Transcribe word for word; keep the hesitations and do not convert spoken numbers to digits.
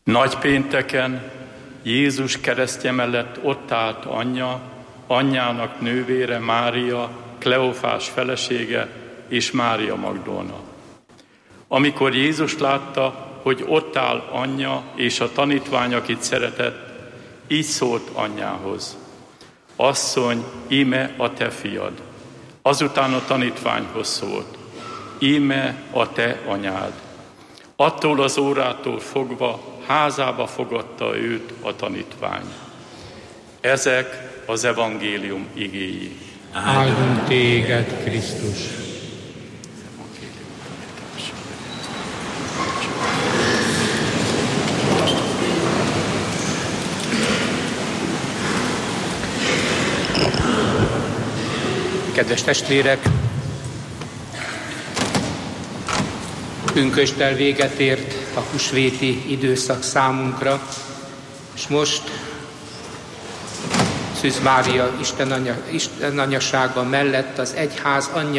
Nagypénteken Jézus keresztje mellett ott állt anyja, anyjának nővére Mária, Kleofás felesége és Mária Magdolna. Amikor Jézus látta, hogy ott áll anyja és a tanítvány, akit szeretett, így szólt anyjához: Asszony, íme a te fiad. Azután a tanítványhoz szólt: íme a te anyád. Attól az órától fogva házába fogadta őt a tanítvány. Ezek az evangélium igéi. Áldunk téged, Krisztus! Kedves testvérek, pünkösddel véget ért a húsvéti időszak számunkra, és most Szűz Mária Isten, anya, Isten anyasága mellett az egyház anyja